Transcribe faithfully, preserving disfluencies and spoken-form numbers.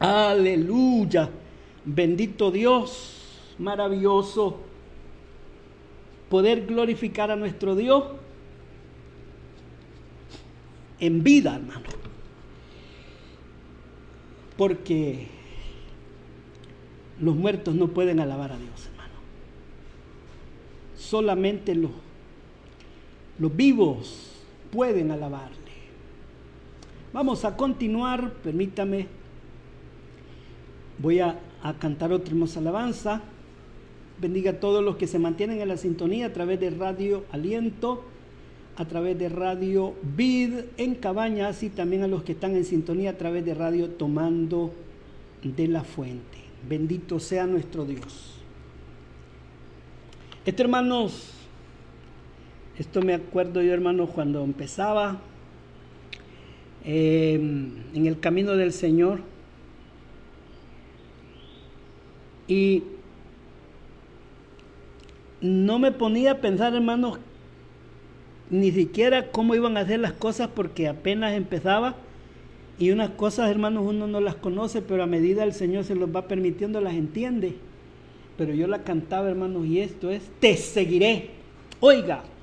Aleluya. Bendito Dios, maravilloso poder glorificar a nuestro Dios en vida, hermano. Porque los muertos no pueden alabar a Dios, hermano. Solamente los, los vivos pueden alabarle. Vamos a continuar, permítame. Voy a, a cantar otra hermosa alabanza. Bendiga a todos los que se mantienen en la sintonía a través de Radio Aliento, a través de Radio Vid en Cabañas, y también a los que están en sintonía a través de Radio Tomando de la Fuente. Bendito sea nuestro Dios. Esto, hermanos, esto me acuerdo yo, hermanos, cuando empezaba eh, en el camino del Señor, y no me ponía a pensar, hermanos, ni siquiera cómo iban a hacer las cosas, porque apenas empezaba, y unas cosas, hermanos, uno no las conoce, pero a medida el Señor se los va permitiendo, las entiende. Pero yo la cantaba, hermanos, y esto es: te seguiré. Oiga,